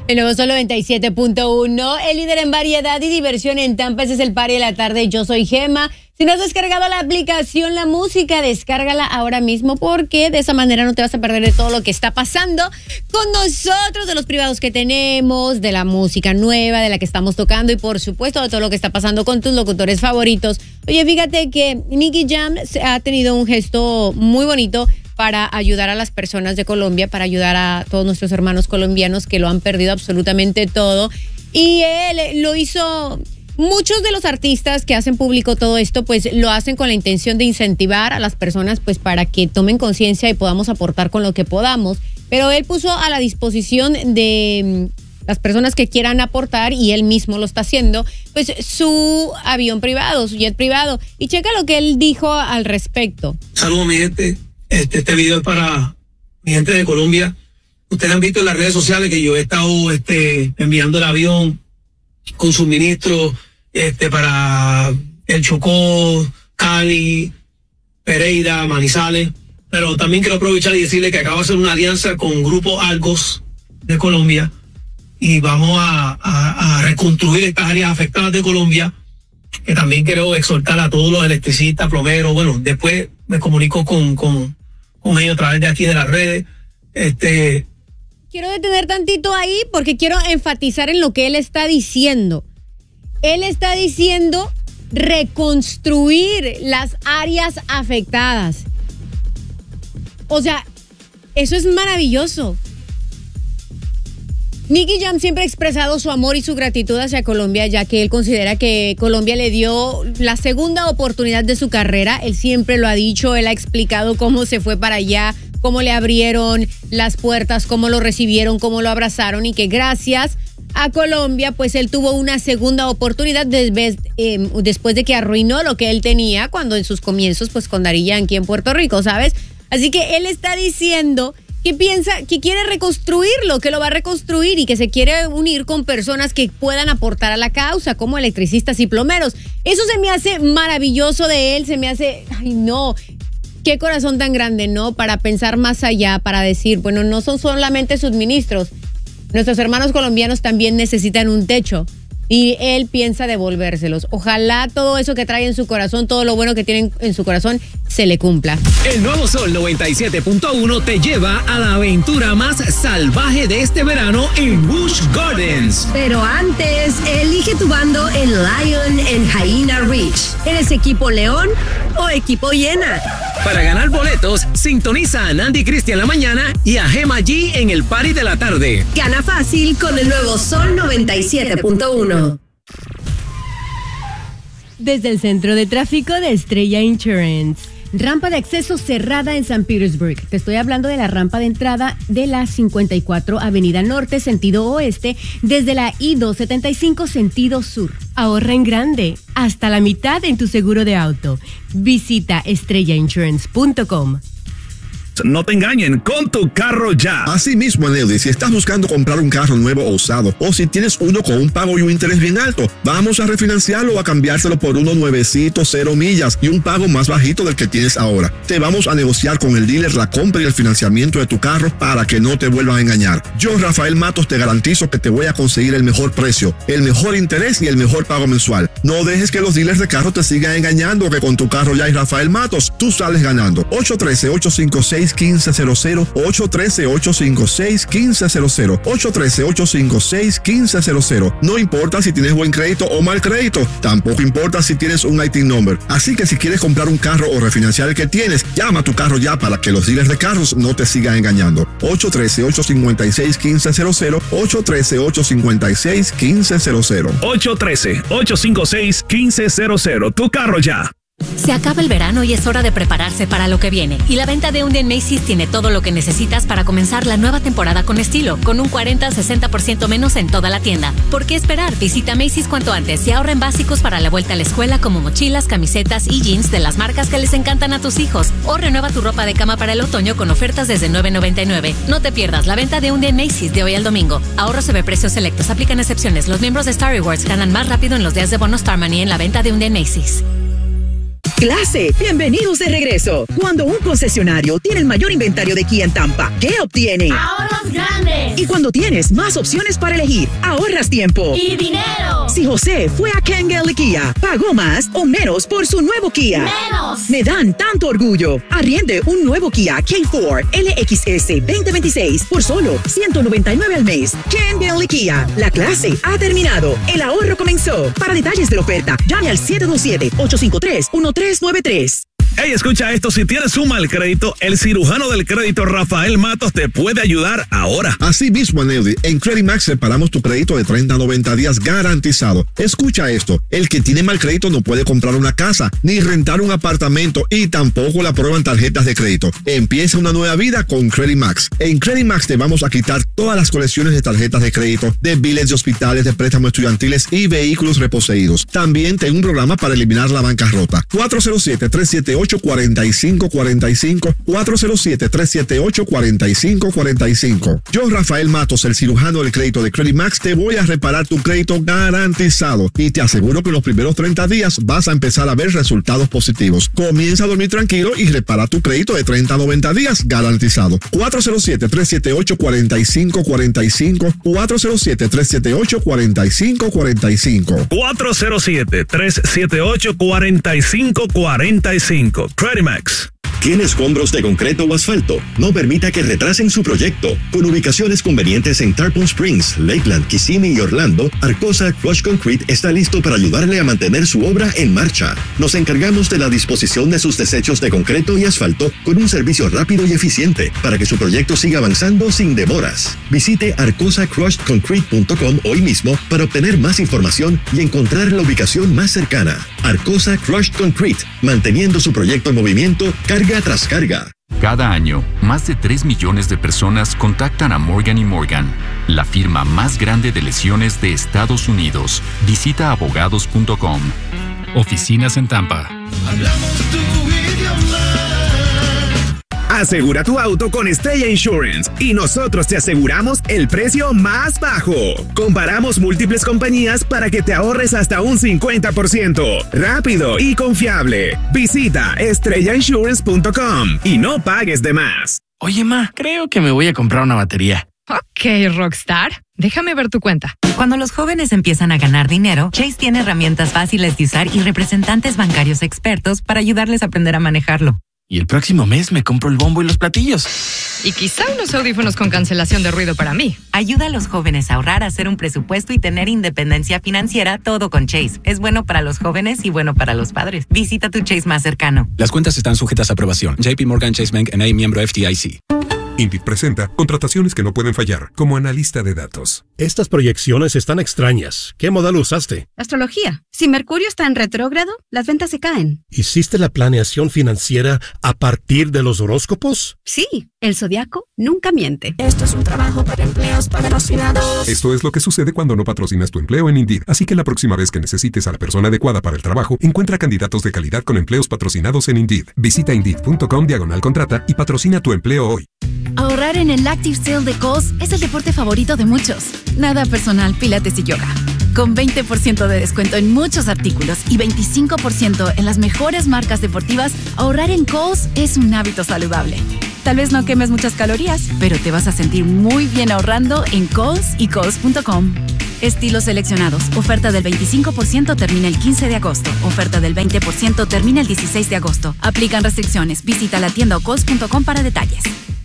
El nuevo Sol 97.1, el líder en variedad y diversión en Tampa. Ese es el party de la tarde. Yo soy Gema. Si no has descargado la aplicación La Música, descárgala ahora mismo, porque de esa manera no te vas a perder de todo lo que está pasando con nosotros, de los privados que tenemos, de la música nueva, de la que estamos tocando y por supuesto de todo lo que está pasando con tus locutores favoritos. Oye, fíjate que Nicky Jam ha tenido un gesto muy bonito para ayudar a las personas de Colombia, para ayudar a todos nuestros hermanos colombianos que lo han perdido absolutamente todo. Y él lo hizo. Muchos de los artistas que hacen público todo esto, pues lo hacen con la intención de incentivar a las personas, pues para que tomen conciencia y podamos aportar con lo que podamos. Pero él puso a la disposición de las personas que quieran aportar, y él mismo lo está haciendo, pues su avión privado, su jet privado. Y checa lo que él dijo al respecto. Saludos, mi gente. Este video es para mi gente de Colombia. Ustedes han visto en las redes sociales que yo he estado enviando el avión con suministros para El Chocó, Cali, Pereira, Manizales. Pero también quiero aprovechar y decirle que acabo de hacer una alianza con Grupo Argos de Colombia y vamos a reconstruir estas áreas afectadas de Colombia, que también quiero exhortar a todos los electricistas, plomeros. Bueno, después me comunico con ellos a través de aquí de las redes. Quiero detener tantito ahí porque quiero enfatizar en lo que él está diciendo. Él está diciendo reconstruir las áreas afectadas. O sea, eso es maravilloso. Nicky Jam siempre ha expresado su amor y su gratitud hacia Colombia, ya que él considera que Colombia le dio la segunda oportunidad de su carrera. Él siempre lo ha dicho, él ha explicado cómo se fue para allá, cómo le abrieron las puertas, cómo lo recibieron, cómo lo abrazaron, y que gracias a Colombia, pues él tuvo una segunda oportunidad después de que arruinó lo que él tenía cuando en sus comienzos, pues con Daddy Yankee en Puerto Rico, ¿sabes? Así que él está diciendo que piensa que quiere reconstruirlo, que lo va a reconstruir y que se quiere unir con personas que puedan aportar a la causa, como electricistas y plomeros. Eso se me hace maravilloso de él, se me hace, ay no, qué corazón tan grande, ¿no? Para pensar más allá, para decir, bueno, no son solamente suministros, nuestros hermanos colombianos también necesitan un techo. Y él piensa devolvérselos. Ojalá todo eso que trae en su corazón, todo lo bueno que tienen en su corazón, se le cumpla. El nuevo Sol 97.1 te lleva a la aventura más salvaje de este verano en Busch Gardens. Pero antes, elige tu bando en Lion en Hyena Ridge. ¿Eres equipo León o equipo Hiena? Para ganar boletos, sintoniza a Nandy Cristian la mañana y a Gema G en el party de la tarde. Gana fácil con el nuevo Sol 97.1. Desde el centro de tráfico de Estrella Insurance. Rampa de acceso cerrada en San Petersburg. Te estoy hablando de la rampa de entrada de la 54 Avenida Norte, sentido oeste, desde la I-275, sentido sur. Ahorra en grande, hasta la mitad en tu seguro de auto. Visita estrellainsurance.com. No te engañen con tu carro ya. Así mismo, Nelly, si estás buscando comprar un carro nuevo o usado, o si tienes uno con un pago y un interés bien alto, vamos a refinanciarlo o a cambiárselo por uno nuevecito, 0 millas y un pago más bajito del que tienes ahora. Te vamos a negociar con el dealer la compra y el financiamiento de tu carro para que no te vuelvan a engañar. Yo, Rafael Matos, te garantizo que te voy a conseguir el mejor precio, el mejor interés y el mejor pago mensual. No dejes que los dealers de carro te sigan engañando, que con tu carro ya y Rafael Matos, tú sales ganando. 813-856-1500, 813-856-1500, 813-856-1500. No importa si tienes buen crédito o mal crédito, tampoco importa si tienes un IT number. Así que si quieres comprar un carro o refinanciar el que tienes, llama a tu carro ya para que los dealers de carros no te sigan engañando. 813-856-1500, 813-856-1500. 813-856-1500, tu carro ya. Se acaba el verano y es hora de prepararse para lo que viene. Y la venta de un día en Macy's tiene todo lo que necesitas para comenzar la nueva temporada con estilo, con un 40-60% menos en toda la tienda. ¿Por qué esperar? Visita Macy's cuanto antes y ahorra en básicos para la vuelta a la escuela, como mochilas, camisetas y jeans de las marcas que les encantan a tus hijos. O renueva tu ropa de cama para el otoño con ofertas desde $9.99. No te pierdas la venta de un día en Macy's de hoy al domingo. Ahorros sobre precios selectos. Aplican excepciones. Los miembros de Star Rewards ganan más rápido en los días de bono Star Money en la venta de un día en Macy's. Clase, bienvenidos de regreso. Cuando un concesionario tiene el mayor inventario de Kia en Tampa, ¿qué obtiene? ¡Ahorros grandes! Y cuando tienes más opciones para elegir, ahorras tiempo. ¡Y dinero! Si José fue a Kangol Kia, ¿pagó más o menos por su nuevo Kia? ¡Menos! Me dan tanto orgullo. Arriende un nuevo Kia K4 LXS 2026 por solo $199 al mes. Kangol Kia, la clase ha terminado. El ahorro comenzó. Para detalles de la oferta, llame al 727-853-1393. Hey, escucha esto, si tienes un mal crédito, el cirujano del crédito Rafael Matos te puede ayudar ahora. Así mismo, Neudi, en Credit Max separamos tu crédito de 30 a 90 días garantizado. Escucha esto, el que tiene mal crédito no puede comprar una casa, ni rentar un apartamento y tampoco le aprueban tarjetas de crédito. Empieza una nueva vida con Credit Max. En Credit Max te vamos a quitar todas las colecciones de tarjetas de crédito, de biles de hospitales, de préstamos estudiantiles y vehículos reposeídos. También tengo un programa para eliminar la bancarrota. 407-378-4545, 407-378-4545. Yo, Rafael Matos, el cirujano del crédito de Credit Max, te voy a reparar tu crédito garantizado y te aseguro que en los primeros 30 días vas a empezar a ver resultados positivos. Comienza a dormir tranquilo y repara tu crédito de 30 a 90 días garantizado. 407-378-4545, 407-378-4545. 407-378-4545. Credit Max. ¿Tiene escombros de concreto o asfalto? No permita que retrasen su proyecto. Con ubicaciones convenientes en Tarpon Springs, Lakeland, Kissimmee y Orlando, Arcosa Crush Concrete está listo para ayudarle a mantener su obra en marcha. Nos encargamos de la disposición de sus desechos de concreto y asfalto con un servicio rápido y eficiente para que su proyecto siga avanzando sin demoras. Visite arcosacrushedconcrete.com hoy mismo para obtener más información y encontrar la ubicación más cercana. Arcosa Crushed Concrete, manteniendo su proyecto en movimiento, carga tras carga. Cada año, más de 3 millones de personas contactan a Morgan & Morgan, la firma más grande de lesiones de Estados Unidos. Visita abogados.com. Oficinas en Tampa. Hablamos tu idioma. Asegura tu auto con Estrella Insurance y nosotros te aseguramos el precio más bajo. Comparamos múltiples compañías para que te ahorres hasta un 50%. Rápido y confiable. Visita estrellainsurance.com y no pagues de más. Oye, ma, creo que me voy a comprar una batería. Ok, Rockstar. Déjame ver tu cuenta. Cuando los jóvenes empiezan a ganar dinero, Chase tiene herramientas fáciles de usar y representantes bancarios expertos para ayudarles a aprender a manejarlo. Y el próximo mes me compro el bombo y los platillos. Y quizá unos audífonos con cancelación de ruido para mí. Ayuda a los jóvenes a ahorrar, hacer un presupuesto y tener independencia financiera, todo con Chase. Es bueno para los jóvenes y bueno para los padres. Visita tu Chase más cercano. Las cuentas están sujetas a aprobación. JP Morgan Chase Bank N.A., miembro FDIC. Indeed presenta contrataciones que no pueden fallar, como analista de datos. Estas proyecciones están extrañas. ¿Qué modal usaste? Astrología. Si Mercurio está en retrógrado, las ventas se caen. ¿Hiciste la planeación financiera a partir de los horóscopos? Sí, el zodiaco nunca miente. Esto es un trabajo para empleos patrocinados. Esto es lo que sucede cuando no patrocinas tu empleo en Indeed. Así que la próxima vez que necesites a la persona adecuada para el trabajo, encuentra candidatos de calidad con empleos patrocinados en Indeed. Visita Indeed.com/contrata y patrocina tu empleo hoy. Ahorrar en el Active Sale de Kohl's es el deporte favorito de muchos. Nada personal, pilates y yoga. Con 20% de descuento en muchos artículos y 25% en las mejores marcas deportivas, ahorrar en Kohl's es un hábito saludable. Tal vez no quemes muchas calorías, pero te vas a sentir muy bien ahorrando en Kohl's y Kohl's.com. Estilos seleccionados. Oferta del 25% termina el 15 de agosto. Oferta del 20% termina el 16 de agosto. Aplican restricciones. Visita la tienda o Kohl's.com para detalles.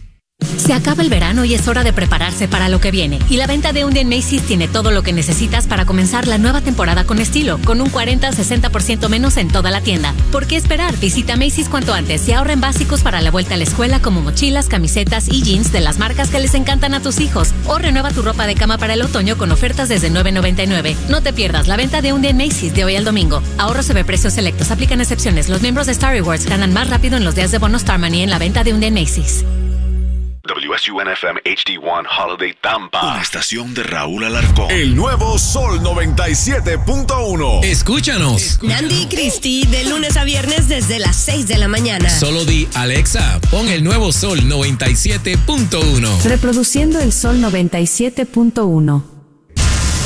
Se acaba el verano y es hora de prepararse para lo que viene. Y la venta de un día en Macy's tiene todo lo que necesitas para comenzar la nueva temporada con estilo, con un 40-60% menos en toda la tienda. ¿Por qué esperar? Visita Macy's cuanto antes y ahorra en básicos para la vuelta a la escuela como mochilas, camisetas y jeans de las marcas que les encantan a tus hijos. O renueva tu ropa de cama para el otoño con ofertas desde $9.99. No te pierdas la venta de un día en Macy's de hoy al domingo. Ahorro sobre precios selectos. Aplican excepciones. Los miembros de Star Rewards ganan más rápido en los días de bono Star Money en la venta de un día en Macy's. WSUN-FM HD1 Holiday Tampa. Una estación de Raúl Alarcón. El nuevo Sol 97.1. Escúchanos. Nandi y Cristi de lunes a viernes desde las 6 de la mañana. Solo di Alexa, pon el nuevo Sol 97.1. Reproduciendo el Sol 97.1.